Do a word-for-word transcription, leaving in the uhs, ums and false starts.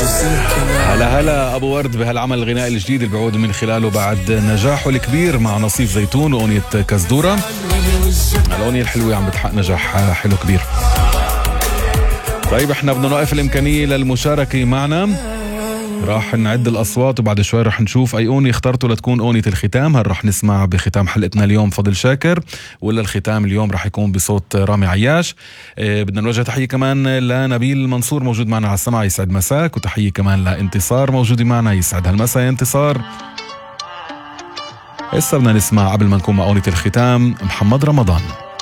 هلا هلا أبو ورد بهالعمل الغنائي الجديد اللي بيعود من خلاله بعد نجاحه الكبير مع نصيف زيتون وأغنية كزدورة. الأغنية الحلوة عم بتحقق نجاح حلو كبير. طيب احنا بدنا نوقف الإمكانية للمشاركة معنا، راح نعد الأصوات وبعد شوي راح نشوف أي أغنية اخترتوا لتكون أغنية الختام. هل راح نسمع بختام حلقتنا اليوم فضل شاكر ولا الختام اليوم راح يكون بصوت رامي عياش؟ اه بدنا نوجه تحية كمان لنبيل منصور موجود معنا على السمع، يسعد مساك، وتحية كمان لانتصار موجودة معنا، يسعد هالمساء يا انتصار. هسه بدنا نسمع قبل ما نكون مع أغنية الختام محمد رمضان.